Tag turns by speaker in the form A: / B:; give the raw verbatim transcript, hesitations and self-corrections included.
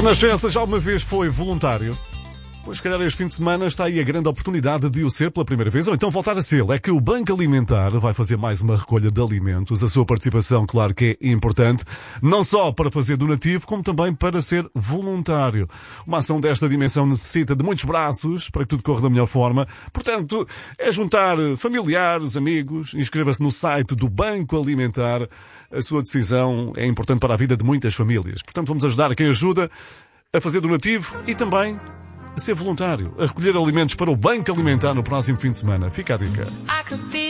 A: Renascença já uma vez foi voluntário? Pois, se calhar, este fim de semana está aí a grande oportunidade de o ser pela primeira vez, ou então voltar a ser. É que o Banco Alimentar vai fazer mais uma recolha de alimentos. A sua participação, claro que é importante, não só para fazer donativo, como também para ser voluntário. Uma ação desta dimensão necessita de muitos braços para que tudo corra da melhor forma. Portanto, é juntar familiares, amigos, inscreva-se no site do Banco Alimentar. A sua decisão é importante para a vida de muitas famílias. Portanto, vamos ajudar a quem ajuda a fazer donativo e também a ser voluntário, a recolher alimentos para o Banco Alimentar no próximo fim de semana. Fica a dica.